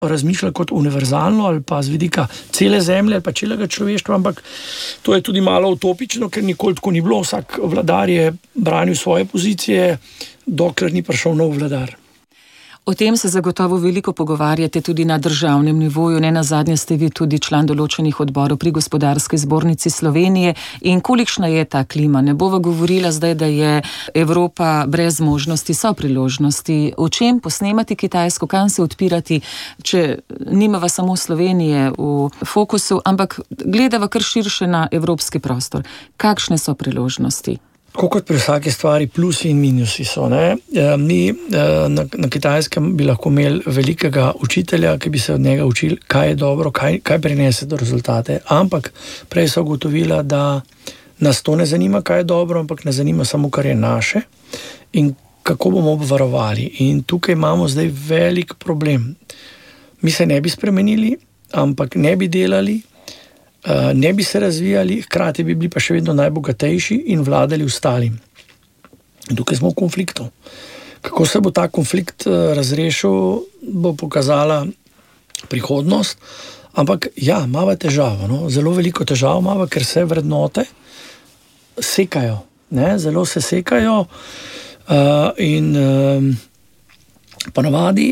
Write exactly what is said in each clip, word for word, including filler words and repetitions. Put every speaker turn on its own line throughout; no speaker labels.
razmišljali kot univerzalno ali pa z vidika cele zemlje ali pa celega človeštva, ampak to je tudi malo utopično, ker nikoli tako ni bilo. Vsak vladar je branil svoje pozicije, dokler ni prišel nov vladar.
O tem se zagotovo veliko pogovarjate tudi na državnem nivoju. Ne nazadnje ste vi tudi član določenih odborov pri Gospodarski zbornici Slovenije. In kolikšna je ta klima? Ne bova govorila zdaj, da je Evropa brez možnosti, so priložnosti. O čem posnemati Kitajsko, kam se odpirati, če nimava samo Slovenije v fokusu, ampak gledava kar širše na evropski prostor. Kakšne so priložnosti?
Tako kot pri vsaki stvari, plusi in minusi so. Ne? Mi na, na Kitajskem bi lahko imeli velikega učitelja, ki bi se od njega učili, kaj je dobro, kaj, kaj prinese do rezultate. Ampak prej so ugotovila, da nas to ne zanima, kaj je dobro, ampak ne zanima samo, kar je naše in kako bomo obvarovali. In tukaj imamo zdaj velik problem. Mi se ne bi spremenili, ampak ne bi delali, ne bi se razvijali, hkrati bi bili pa še vedno najbogatejši in vladali ostalim. Tukaj smo v konfliktu. Kako se bo ta konflikt razrešil, bo pokazala prihodnost, ampak ja, imava težavo, no? Zelo veliko težavo imava, ker se vrednote sekajo, ne? Zelo se sekajo uh, in uh, ponavadi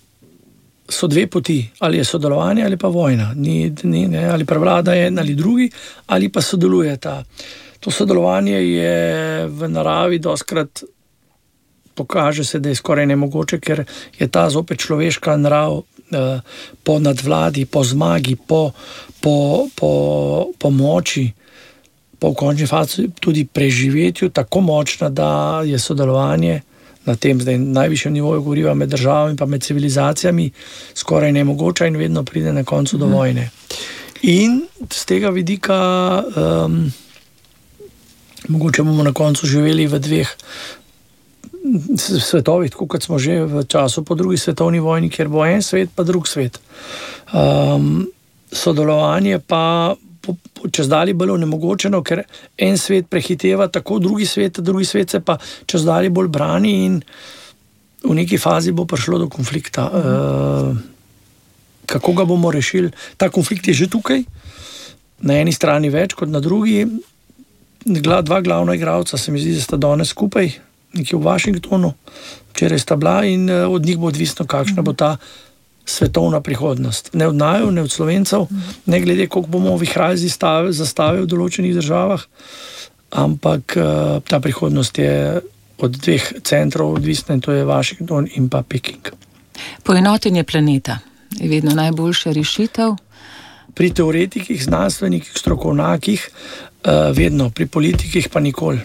so dve poti, ali je sodelovanje ali pa vojna, ni, ni, ne, ali prevlada en ali drugi, ali pa sodelujeta. To sodelovanje je v naravi dostkrat pokaže se, da je skoraj nemogoče, ker je ta zopet človeška narav eh, po nadvladi, po zmagi, po, po, po, po moči, po v končni fazi tudi preživetju tako močna, da je sodelovanje na tem zdaj najvišjem nivoju govoriva med državami pa med civilizacijami skoraj nemogoča in vedno pride na koncu do vojne. In z tega vidika um, mogoče bomo na koncu živeli v dveh svetovih, tako kot smo že v času po drugi svetovni vojni, kjer bo en svet pa drug svet. Um, sodelovanje pa čez dalje bolj onemogočeno, ker en svet prehiteva tako drugi svet, drugi svet se pa čez dalje bolj brani in v neki fazi bo prišlo do konflikta. Uh, kako ga bomo rešili? Ta konflikt je že tukaj, na eni strani več kot na drugi. Dva glavna igralca se mi zdi, da sta danes skupaj, nekje v Washingtonu, včeraj sta bila in od njih bo odvisno, kakšna bo ta svetovna prihodnost. Ne od naju, ne od Slovencev, ne glede, koliko bomo vihrali zastave v določenih državah, ampak uh, ta prihodnost je od dveh centrov odvisna in to je Washington in pa Peking.
Poenotenje planeta je vedno najboljša rešitev?
Pri teoretikih, znanstvenikih, strokovnjakih uh, vedno, pri politikih pa nikoli.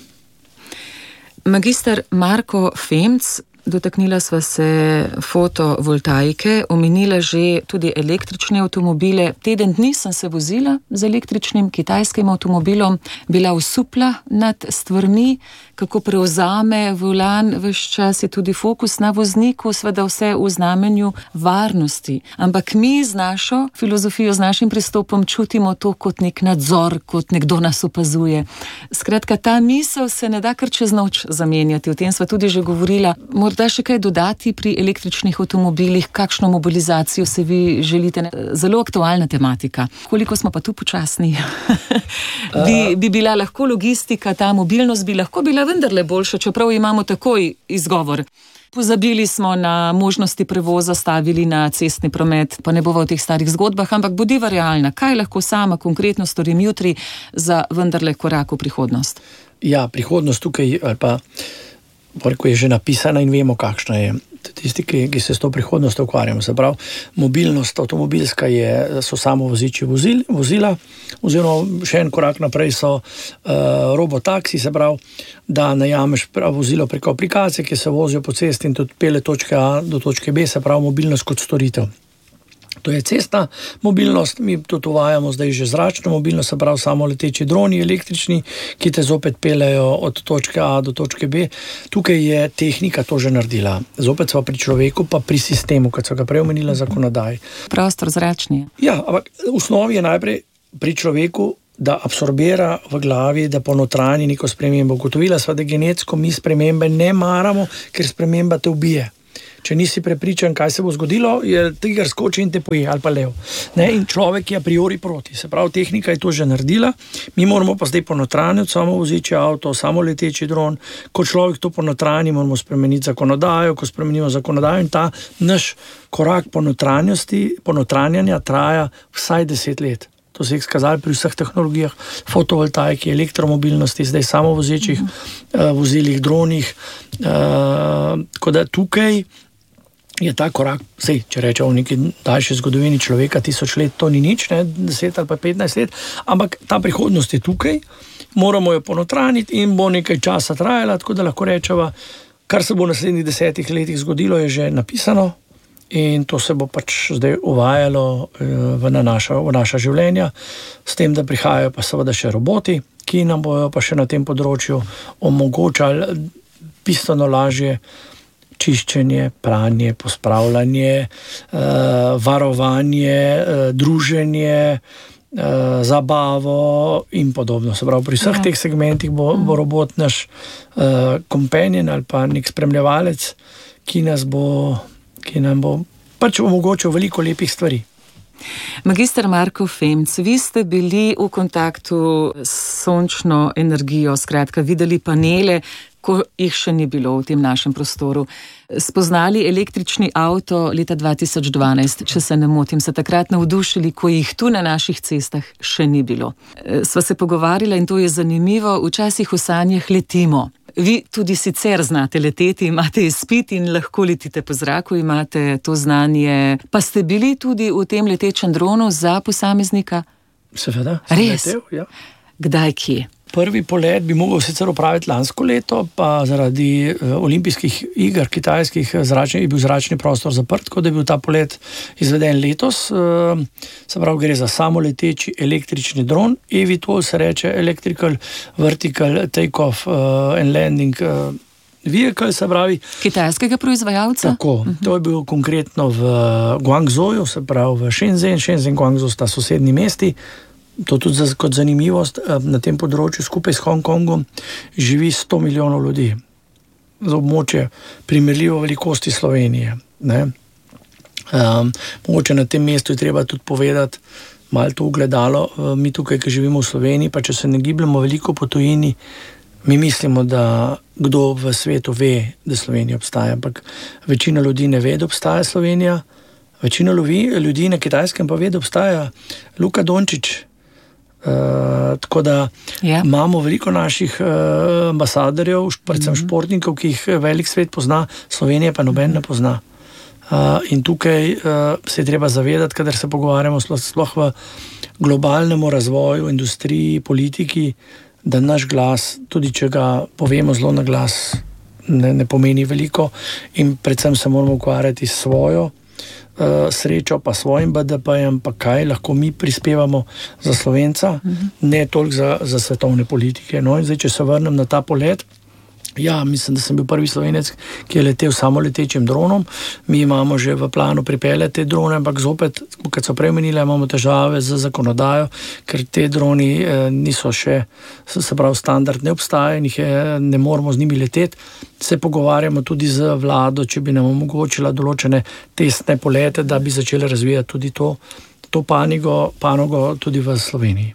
Magister Marko Femc, dotaknila sva se fotovoltaike, omenila že tudi električne avtomobile. Teden dni sem se vozila z električnim kitajskim avtomobilom, bila osupla nad stvarmi, kako prevzame volan, ves čas je tudi fokus na vozniku, seveda vse v znamenju varnosti. Ampak mi z našo filozofijo, z našim pristopom čutimo to kot nek nadzor, kot nekdo nas opazuje. Skratka, ta misel se ne da kar čez noč zamenjati. O tem sva tudi že govorila. Morda še kaj dodati pri električnih avtomobilih, kakšno mobilizacijo se vi želite? Zelo aktualna tematika. Koliko smo pa tu počasni? bi, bi bila lahko logistika, ta mobilnost bi lahko bila vendarle boljša, čeprav imamo takoj izgovor. Pozabili smo na možnosti prevoza, stavili na cestni promet, pa ne bova v teh starih zgodbah, ampak bodiva realna. Kaj lahko sama konkretno storim jutri za vendarle korak v prihodnost?
Ja, prihodnost tukaj, ali pa Porko je že napisana in vemo, kakšna je. Tisti, ki, ki se s to prihodnostjo ukvarjamo. Se pravi, mobilnost avtomobilska je, so samovoziči vozil, vozila, oziroma še en korak naprej so uh, robotaksi, se pravi, da najameš vozilo preko aplikacije, ki se vozijo po cesti in tudi pele točke A do točke B, se pravi mobilnost kot storitev. To je cestna mobilnost, mi tudi uvajamo zdaj že zračno mobilnost, se pravi samo leteči droni, električni, ki te zopet pelejo od točke A do točke B. Tukaj je tehnika to že naredila. Zopet sva pri človeku, pa pri sistemu, kot so ga prej omenila zakonodaj.
Prostor zračni.
Ja, ampak v osnovi je najprej pri človeku, da absorbira v glavi, da ponotranji neko spremembo. Ugotovila sva, da genetsko mi spremembe ne maramo, ker sprememba te ubije. Če nisi prepričan, kaj se bo zgodilo, je tiger skoči in te poje, ali pa lev. Ne? In človek je a priori proti. Se pravi, tehnika je to že naredila, mi moramo pa zdaj ponotranjiti samo vozeči avto, samo leteči dron. Ko človek to ponotrani, moramo spremeniti zakonodajo, ko spremenimo zakonodajo in ta naš korak ponotranjosti, ponotranjanja traja vsaj deset let. To se je izkazalo pri vseh tehnologijah, fotovoltaiki, elektromobilnosti, zdaj samovozečih uh, vozilih, dronih. Uh, tako da tukaj je ta korak, sej, če rečemo v neki daljši zgodovini človeka, tisoč let, to ni nič, ne, deset ali pa petnajst let, ampak ta prihodnost je tukaj, moramo jo ponotraniti in bo nekaj časa trajala, tako da lahko rečeva, kar se bo v naslednjih desetih letih zgodilo, je že napisano. In to se bo pač zdaj uvajalo v naša, v naša življenja, s tem, da prihajajo pa seveda še roboti, ki nam bojo pa še na tem področju omogočali bistveno lažje čiščenje, pranje, pospravljanje, eh, varovanje, eh, druženje, eh, zabavo in podobno. Se pravi, pri vseh ja. teh segmentih bo, bo robot naš eh, companion ali pa nek spremljevalec, ki nas bo ki nam bo pač omogočil veliko lepih stvari.
Magister Marko Femc, vi ste bili v kontaktu s sončno energijo, skratka videli panele, ko jih še ni bilo v tem našem prostoru. Spoznali električni avto leta dva tisoč dvanajst, če se ne motim, se takrat navdušili, ko jih tu na naših cestah še ni bilo. Sva se pogovarjala in to je zanimivo, včasih v sanjah letimo. Vi tudi sicer znate leteti, imate izpit in lahko letite po zraku, imate to znanje. Pa ste bili tudi v tem letečem dronu za posameznika?
Seveda.
Res?
Letel, ja.
Kdaj, kje?
Prvi polet bi mogel sicer opraviti lansko leto, pa zaradi uh, olimpijskih iger kitajskih zračni, je bil zračni prostor zaprt, tako da je bil ta polet izveden letos. Uh, se pravi, gre za samoleteči električni dron, E V T O L se reče, Electrical Vertical Take-off uh, and Landing uh, Vehicle, se pravi.
Kitajskega proizvajalca?
Tako, uh-huh. To je bil konkretno v Guangzhouju, se pravi v Shenzhen, Shenzhen, Guangzhou sta sosednji mesti. To tudi za, kot zanimivost, na tem področju skupaj s Hongkongom živi sto milijonov ljudi. Za območje primerljivo velikosti Slovenije. Ne? Um, mogoče na tem mestu je treba tudi povedati, malo to ugledalo, mi tukaj, ki živimo v Sloveniji, pa če se ne gibljamo veliko po tujini, mi mislimo, da kdo v svetu ve, da Slovenija obstaja, ampak večina ljudi ne ve, da obstaja Slovenija, večina ljudi, ljudi na Kitajskem pa ve, da obstaja Luka Dončić. Uh, tako da yeah. imamo veliko naših uh, ambasadorjev, predvsem mm-hmm. športnikov, ki jih velik svet pozna, Slovenija pa noben ne pozna. Uh, in tukaj uh, se je treba zavedati, kadar se pogovarjamo sploh v globalnem razvoju, industriji, politiki, da naš glas, tudi če ga povemo zelo na glas, ne, ne pomeni veliko in predvsem se moramo ukvarjati s svojo Uh, srečo, pa svojim B D P-jem, pa kaj lahko mi prispevamo za Slovenca, uh-huh. ne toliko za, za svetovne politike. No, in zdaj, če se vrnem na ta polet, ja, mislim, da sem bil prvi Slovenec, ki je letel samo letečim dronom. Mi imamo že v planu pripeljati te drone, ampak zopet, kot so premenili, imamo težave z zakonodajo, ker te droni eh, niso še, se pravi, standard ne obstaja in jih je, ne moramo z njimi leteti. Se pogovarjamo tudi z vlado, če bi nam omogočila določene testne polete, da bi začeli razvijati tudi to, to panigo, panogo tudi v Sloveniji.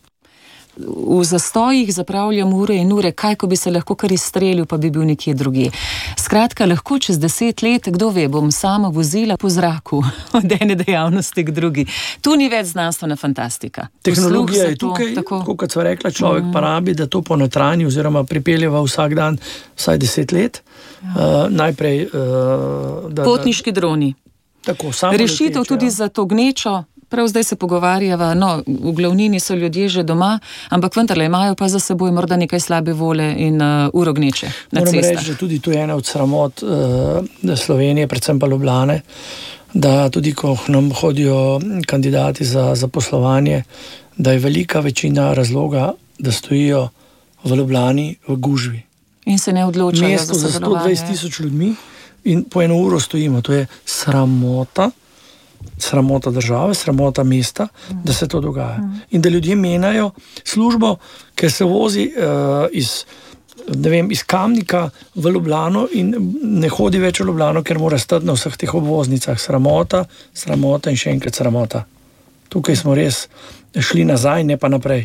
V zastojih zapravljam ure in ure, kaj ko bi se lahko kar izstrelil, pa bi bil nekje drugje. Skratka, lahko čez deset let, kdo ve, bom sama vozila po zraku od ene dejavnosti k drugi. Tu ni več znanstvena fantastika.
Tehnologija je tukaj, tako, kot sva rekla, človek mm. pa rabi, da to ponotranji oziroma pripeljeva vsak dan vsaj deset let. Ja. Uh, najprej... Uh, da,
Potniški droni.
Tako,
rešitev
leteče,
tudi
ja.
za to gnečo. Prav zdaj se pogovarjava, no, v glavnini so ljudje že doma, ampak vendarle imajo pa za seboj morda nekaj slabe vole in uh, uro gneče na
Moram
cestah.
reči, da tudi to je ena od sramot uh, Slovenije, predvsem pa Ljubljane, da tudi ko nam hodijo kandidati za zaposlovanje, da je velika večina razloga, da stojijo v Ljubljani v gužvi.
In se ne odločajo
Mesto
za
za sto dvajset tisoč ljudmi in po eno uro stojimo. To je sramota. sramota države, sramota mesta, mm. da se to dogaja. Mm. In da ljudje menjajo službo, ker se vozi uh, iz ne vem, iz Kamnika v Ljubljano in ne hodi več v Ljubljano, ker mora stati na vseh teh obvoznicah. Sramota, sramota in še enkrat sramota. Tukaj smo res šli nazaj, ne pa naprej.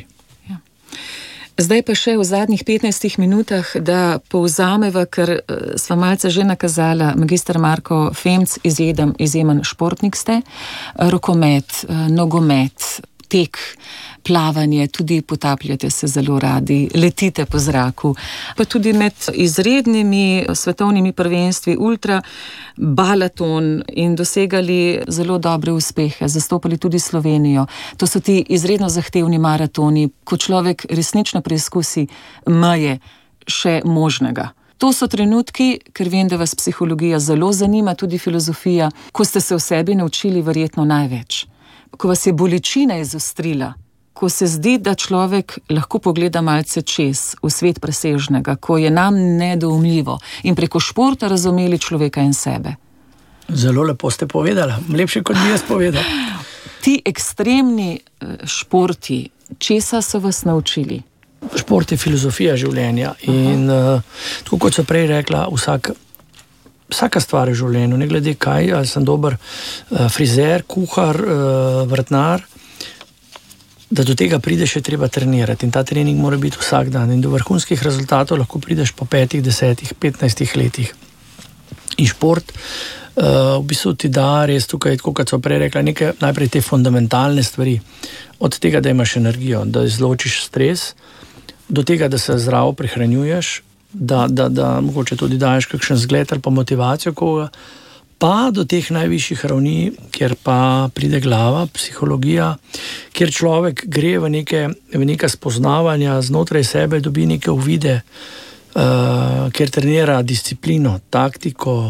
Zdaj pa še v zadnjih petnajstih minutah, da povzameva, ker sva malce že nakazala, magister Marko Femc, izjedem, izjemen športnik ste, rokomet, nogomet, tek, plavanje, tudi potapljate se zelo radi, letite po zraku, pa tudi med izrednimi svetovnimi prvenstvi ultra, balaton in dosegali zelo dobre uspehe, zastopali tudi Slovenijo. To so ti izredno zahtevni maratoni, ko človek resnično preizkusi meje še možnega. To so trenutki, ker vem, da vas psihologija zelo zanima, tudi filozofija, ko ste se v sebi naučili verjetno največ. Ko vas je bolečina izostrila, ko se zdi, da človek lahko pogleda malce čez v svet presežnega, ko je nam nedoumljivo in preko športa razumeli človeka in sebe.
Zelo lepo ste povedala, lepše kot bi jaz povedal.
Ti ekstremni športi, česa so vas naučili?
Šport je filozofija življenja in uh, tako kot so prej rekla, vsak Vsaka stvar v življenju, ne glede kaj, ali sem dober uh, frizer, kuhar, uh, vrtnar, da do tega prideš, je treba trenirati in ta trening mora biti vsak dan in do vrhunskih rezultatov lahko prideš po petih, desetih, petnajstih letih. In šport uh, v bistvu ti da res tukaj, tako kot so prej rekla, nekaj najprej te fundamentalne stvari, od tega, da imaš energijo, da izločiš stres, do tega, da se zdravo prehranjuješ, Da, da, da mogoče tudi daješ kakšen zgled ali pa motivacijo koga, pa do teh najvišjih ravni, kjer pa pride glava, psihologija, kjer človek gre v neke, v neka spoznavanja znotraj sebe, dobi neke uvide, uh, kjer trenira disciplino, taktiko,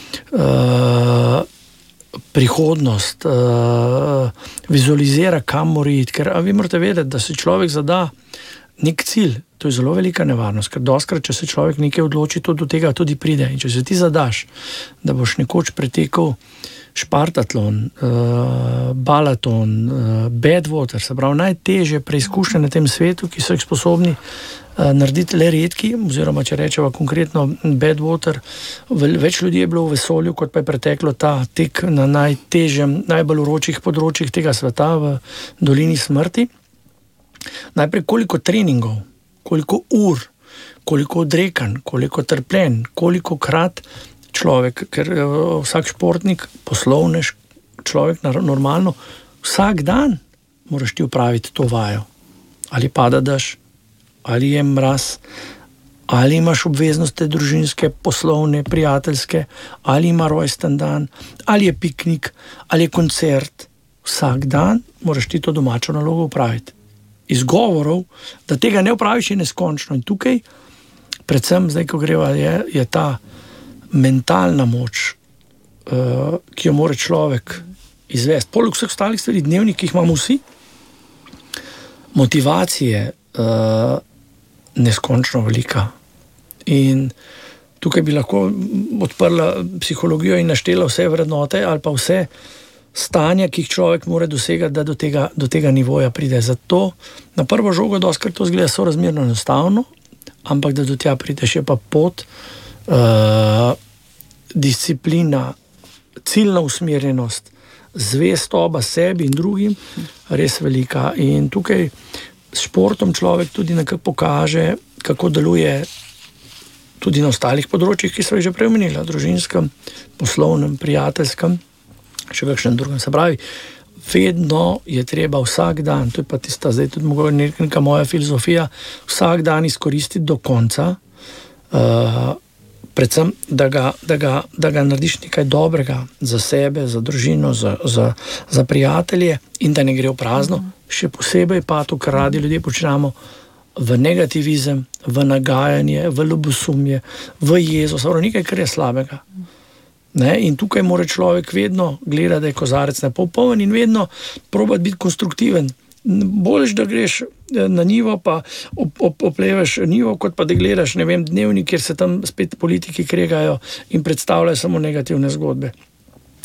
uh, prihodnost, uh, vizualizira, kam mora iti, ker vi morate vedeti, da se človek zada nek cilj. To je zelo velika nevarnost, ker doskrat, če se človek nekaj odloči, to do tega tudi pride. In če se ti zadaš, da boš nekoč pretekel špartatlon, uh, balaton, uh, badwater, se pravi najtežje preizkušnje na tem svetu, ki so jih sposobni uh, narediti le redki, oziroma če rečeva konkretno badwater, več ljudi je bilo v vesolju, kot pa je preteklo ta tek na najtežjem, najbolj vročih področjih tega sveta v dolini smrti. Najprej koliko treningov, koliko ur, koliko odrekanj, koliko trpljenj, koliko krat človek, ker vsak športnik, poslovnež, človek normalno, vsak dan moraš ti upraviti to vajo. Ali pada dež, ali je mraz, ali imaš obveznosti družinske, poslovne, prijateljske, ali ima rojsten dan, ali je piknik, ali je koncert. Vsak dan moraš ti to domačo nalogo upraviti. Izgovorov, da tega ne upraviš, je neskončno. In tukaj, predvsem zdaj, ko greva, je, je ta mentalna moč, uh, ki jo mora človek izvesti. Poleg vseh ostalih stvari, dnevnik, ki jih imamo vsi, motivacije uh, neskončno velika. In tukaj bi lahko odprla psihologijo in naštela vse vrednote ali pa vse stanja, ki jih človek mora dosegati, da do tega, do tega nivoja pride. Zato na prvo žogo doskrat to zgleda sorazmerno enostavno, ampak da do tja prideš, je pa pot, uh, disciplina, ciljna usmerjenost, zvestoba sebi in drugim, res velika. In tukaj s športom človek tudi nekako pokaže, kako deluje tudi na ostalih področjih, ki so jih že preomenila, družinskem, poslovnem, prijateljskem, še kakšen drugem. Se pravi, vedno je treba vsak dan, to je pa tista zdaj tudi neka moja filozofija, vsak dan izkoristiti do konca, uh, predvsem, da ga, da, ga, da ga narediš nekaj dobrega za sebe, za družino, za, za, za prijatelje in da ne gre v prazno. Mm. Še posebej pa to, kar radi ljudje počnemo, v negativizem, v nagajanje, v ljubosumje, v jezo, samo nekaj, kar je slabega. Ne? In tukaj mora človek vedno gledati, da je kozarec nepoln in vedno probati biti konstruktiven. Boljš, da greš na njivo pa op, op, opleveš njivo, kot pa da gledaš, ne vem, dnevnik, kjer se tam spet politiki kregajo in predstavljajo samo negativne zgodbe.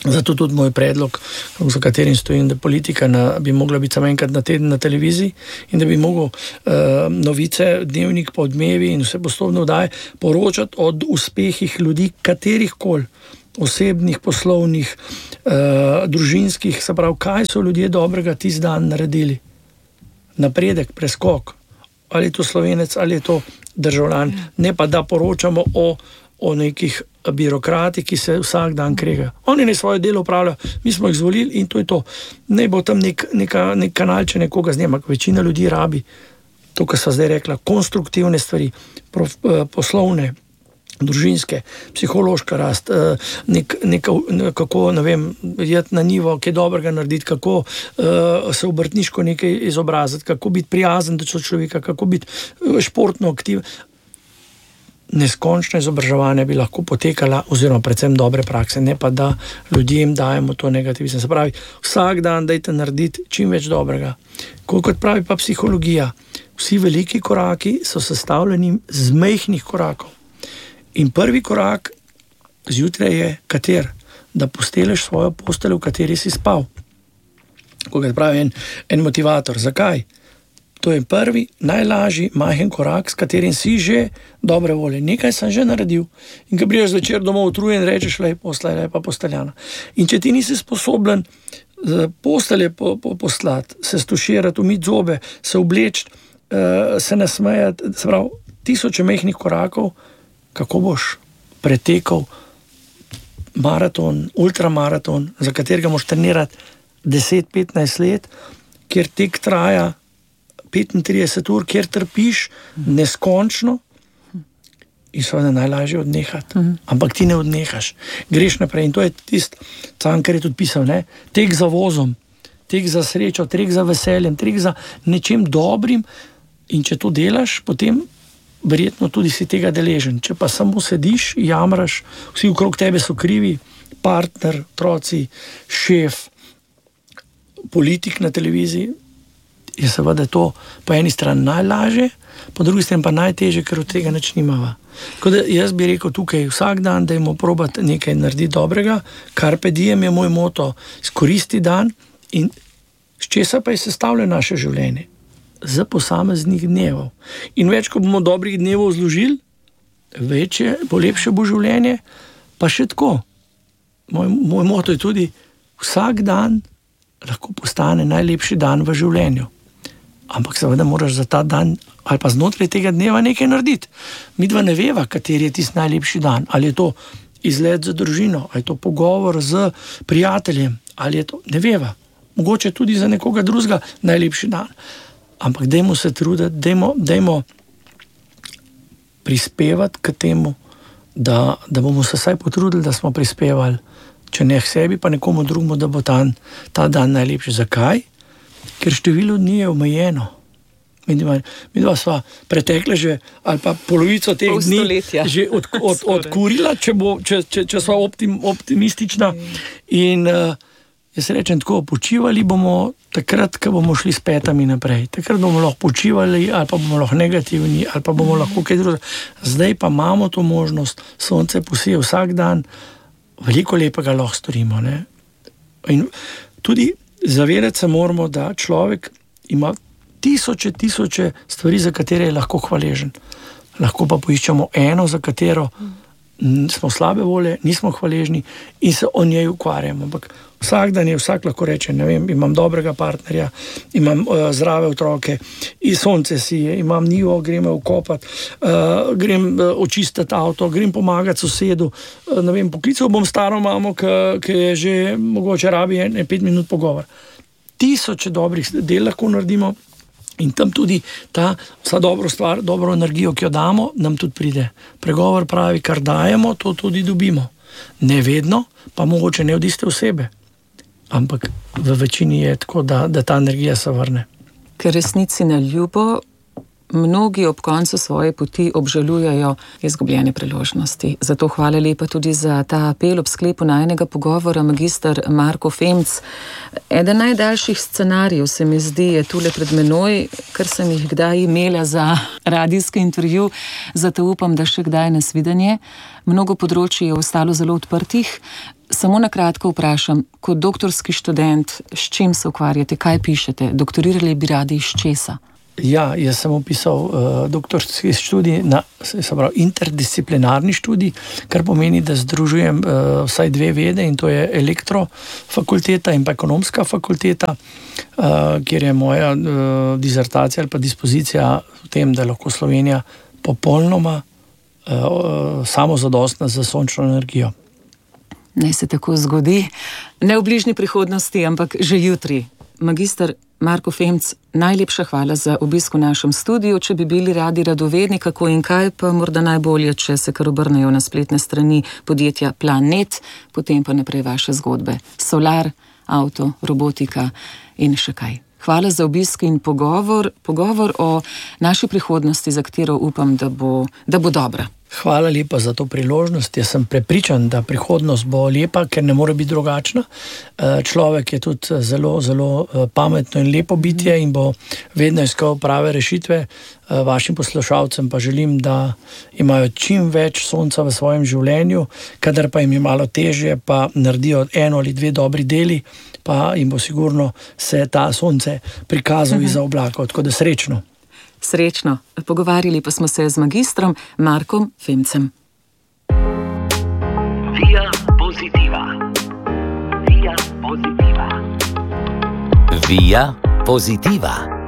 Zato tudi moj predlog, za katerim stojim, da politika na, bi mogla biti samo enkrat na teden na televiziji in da bi mogel uh, novice, dnevnik po Odmevi in vse poslovne oddaje poročati o uspehih ljudi, katerih koli, osebnih, poslovnih, uh, družinskih, se pravi, kaj so ljudje dobrega tisti dan naredili. Napredek, preskok, ali je to Slovenec, ali je to državljan, ne pa da poročamo o, o nekih birokrati, ki se vsak dan kregajo. Oni ne svoje delo upravljajo, mi smo jih zvolili in to je to. Ne bo tam nek, neka, nek kanal, če nekoga z njima, večina ljudi rabi to, kar sva zdaj rekla, konstruktivne stvari, prof, poslovne, družinske, psihološka rast, nek, nek, kako, ne vem, jeti na nivo, kaj dobrega narediti, kako uh, se obrtniško nekaj izobraziti, kako biti prijazen do človeka, kako biti športno aktiven. Neskončno izobraževanje bi lahko potekala, oziroma predvsem dobre prakse, ne pa da ljudem dajemo to negativizem. Se pravi, vsak dan dajte narediti čim več dobrega. Kot pravi pa psihologija, vsi veliki koraki so sestavljeni z majhnih korakov. In prvi korak zjutraj je kater? Da posteleš svojo posteljo, v kateri si spal. Kot pravi en, en motivator. Zakaj? To je prvi, najlažji, majhen korak, s katerim si že dobre volje. Nekaj sem že naredil. In ko prideš zvečer domov utrujen, rečeš, lej postelja, lej pa posteljana. In če ti nisi sposoben postelje po, po, poslati, se stuširati, umiti zobe, se obleči, uh, se nasmejati, se pravi, tisoče majhnih korakov, kako boš pretekal maraton, ultramaraton, za katerega moš trenirati deset petnajst let, kjer tek traja petintrideset ur, kjer trpiš neskončno in seveda najlažje odnehati. Uh-huh. Ampak ti ne odnehaš. Greš naprej in to je tisto, kar je tudi pisal, ne? Tek za vozom, tek za srečo, tek za veseljem, tek za nečem dobrim in če to delaš, potem verjetno tudi si tega deležen. Če pa samo sediš, jamraš, vsi okrog tebe so krivi, partner, otroci, šef, politik na televiziji, je seveda to po eni strani najlažje, po drugi strani pa najtežje, ker od tega nič nimava. Tako da jaz bi rekel tukaj vsak dan, da jemo probati nekaj narediti dobrega, carpe diem je moj moto, izkoristi dan in s česa pa je sestavljeno naše življenje? Z posameznih dnevov. In več, ko bomo dobrih dnevov zložili, večje, bo lepše bo življenje, pa še tako. Moj, moj moto je tudi, vsak dan lahko postane najlepši dan v življenju. Ampak seveda moraš za ta dan ali pa znotraj tega dneva nekaj narediti. Midva ne veva, kateri je tisti najlepši dan. Ali je to izlet za družino, ali je to pogovor z prijateljem, ali je to, ne veva. Mogoče tudi za nekoga drugega najlepši dan. Ampak dajmo se truditi, dajmo, dajmo prispevati k temu, da, da bomo se vsaj potrudili, da smo prispevali, če ne k sebi, pa nekomu drugemu, da bo ta, ta dan najlepši. Zakaj? Ker število dni je omejeno. Mi dva sva pretekle že, ali pa polovico teh dni že od, od, odkurila, če, bo, če, če, če sva optim, optimistična. In uh, jaz rečem tako, počivali bomo takrat, ko bomo šli s petami naprej. Takrat bomo lahko počivali, ali pa bomo lahko negativni, ali pa bomo lahko kaj drugo. Zdaj pa imamo to možnost, sonce posije vsak dan, veliko lepega lahko storimo. Ne? In tudi zavedati se moramo, da človek ima tisoče, tisoče stvari, za katere je lahko hvaležen. Lahko pa poiščemo eno, za katero smo slabe volje, nismo hvaležni in se o njej ukvarjamo. Ampak vsak dan je, vsak lahko reče, ne vem, imam dobrega partnerja, imam uh, zdrave otroke, in sonce sije, imam nivo, grem okopati, uh, grem uh, očistiti avto, grem pomagati sosedu, uh, ne vem, poklical bom staro mamo, ki je že mogoče rabi en, pet minut pogovor. Tisoče dobrih del lahko naredimo in tam tudi ta vsa dobro stvar, dobro energijo, ki jo damo, nam tudi pride. Pregovor pravi, kar dajemo, to tudi dobimo. Ne vedno, pa mogoče ne od iste osebe. Ampak v večini je tako, da, da ta energija se vrne.
Ker resnici na ljubo, mnogi ob koncu svoje poti obžalujejo izgubljene priložnosti. Zato hvala lepa tudi za ta apel ob sklepu najnega pogovora, magister Marko Femc. Eden najdaljših scenarijev se mi zdi je tule pred menoj, kar sem jih kdaj imela za radijski intervju, zato upam, da še kdaj nasvidenje. Mnogo področji je ostalo zelo odprtih. Samo na kratko vprašam, kot doktorski študent, s čim se ukvarjate, kaj pišete? Doktorirali bi radi iz česa?
Ja, jaz sem opisal uh, doktorski študij, na, se pravi interdisciplinarni študij, kar pomeni, da združujem uh, vsaj dve vede, in to je elektrofakulteta in pa ekonomska fakulteta, uh, kjer je moja uh, dizertacija ali pa dispozicija v tem, da lahko Slovenija popolnoma uh, samozadostna za sončno energijo.
Naj se tako zgodi, ne v bližnji prihodnosti, ampak že jutri. Magister Marko Femc, najlepša hvala za obisk v našem studiu. Če bi bili radi radovedni, kako in kaj, pa morda najbolje, če se kar obrnejo na spletne strani podjetja Planet, potem pa naprej vaše zgodbe. Solar, avto, robotika in še kaj. Hvala za obisk in pogovor, pogovor o naši prihodnosti, za katero upam, da bo, da bo dobra.
Hvala lepa za to priložnost. Jaz sem prepričan, da prihodnost bo lepa, ker ne more biti drugačna. Človek je tudi zelo, zelo pametno in lepo bitje in bo vedno iskal prave rešitve. Vašim poslušalcem pa želim, da imajo čim več sonca v svojem življenju, kadar pa jim je malo težje, pa naredijo eno ali dve dobri deli, pa jim bo sigurno se ta sonce prikazal uh-huh. iza oblakov. Tako da srečno.
Srečno. Pogovarjali pa smo se z magistrom Markom Femcem.
Via Positiva. Via Positiva. Via Positiva.